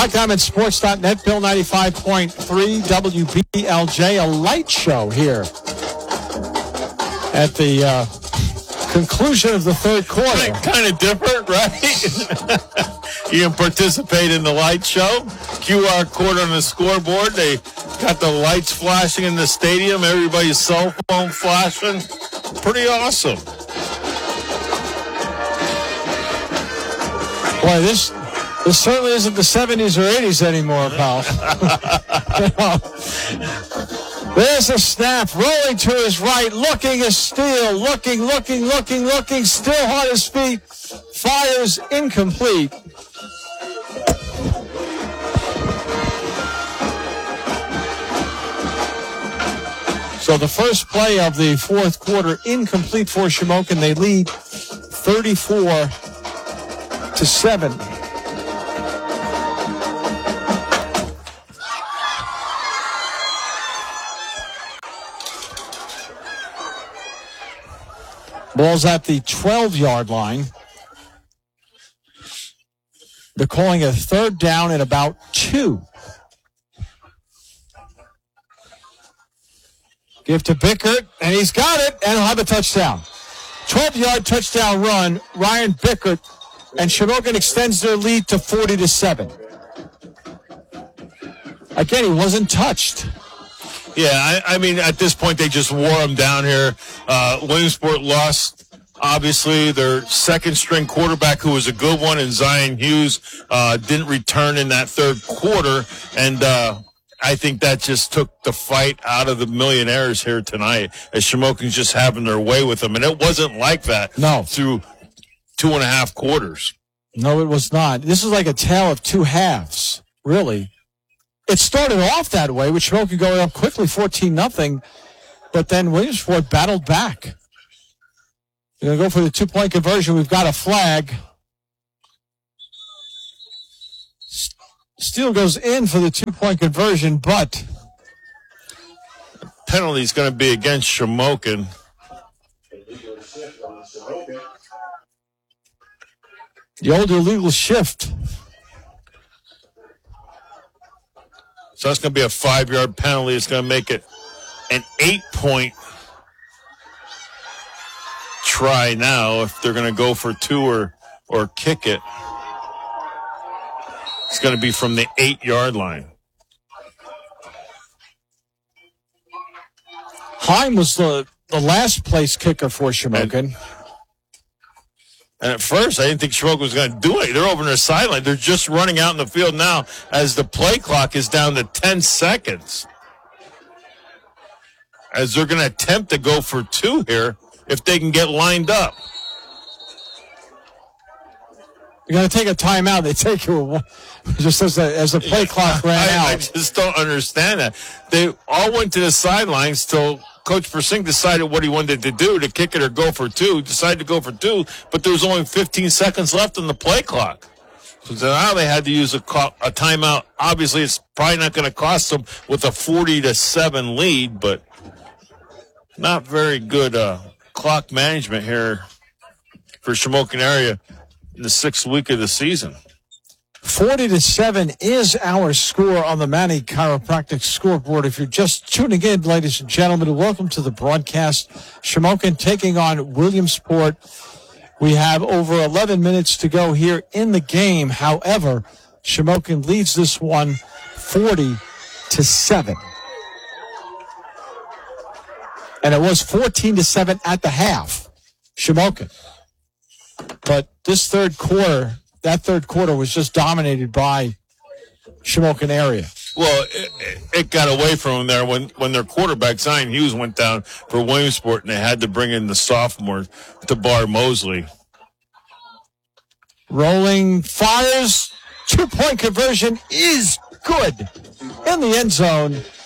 BlackDiamondSports.net, Bill 95.3 WBLJ, a light show here at the conclusion of the third quarter. Kind of different, right? You can participate in the light show. QR code on the scoreboard. They got the lights flashing in the stadium. Everybody's cell phone flashing. Pretty awesome. Boy, this certainly isn't the 70s or 80s anymore, pal. There's a snap, rolling to his right, looking a steal, looking, still on his feet, fires incomplete. So the first play of the fourth quarter, incomplete for Shamokin. They lead 34-7. Ball's at the 12-yard line. They're calling a third down at about 2. Give to Bickert, and he's got it, and he'll have a touchdown. 12-yard touchdown run, Ryan Bickert, and Shamokin extends their lead to 40-7. Again, he wasn't touched. Yeah, I mean, at this point, they just wore him down here. Williamsport lost, obviously, their second-string quarterback, who was a good one, and Zion Hughes didn't return in that third quarter, and I think that just took the fight out of the Millionaires here tonight, as Shamokin's just having their way with them, and it wasn't like that through 2.5 quarters. No, it was not. This is like a tale of two halves, really. It started off that way, with Shamokin going up quickly, 14-0, but then Williamsport battled back. They're going to go for the 2-point conversion. We've got a flag. Steele goes in for the 2-point conversion, but penalty is going to be against Shamokin. The old illegal shift. So that's going to be a 5-yard penalty. It's going to make it an 8-point try now if they're going to go for 2 or kick it. It's going to be from the 8-yard line. Heim was the last place kicker for Shamokin. And at first, I didn't think Shamokin was going to do it. They're over on their sideline. They're just running out in the field now as the play clock is down to 10 seconds. As they're going to attempt to go for 2 here if they can get lined up. You're going to take a timeout. They take you just as the play clock ran out. I just don't understand that. They all went to the sidelines till Coach Persing decided what he wanted to do, to kick it or go for 2. Decided to go for 2, but there was only 15 seconds left on the play clock. So now they had to use a timeout. Obviously, it's probably not going to cost them with a 40-7 lead, but not very good clock management here for Shamokin area in the 6th week of the season. 40-7 is our score on the Manny Chiropractic scoreboard. If you're just tuning in, ladies and gentlemen, welcome to the broadcast. Shamokin taking on Williamsport. We have over 11 minutes to go here in the game. However, Shamokin leads this one 40-7. And it was 14-7 at the half, Shamokin. But this third quarter, that third quarter was just dominated by Shamokin area. Well, it got away from them there when their quarterback, Zion Hughes, went down for Williamsport, and they had to bring in the sophomore to bar Mosley. Rolling, fires, 2-point conversion is good in the end zone.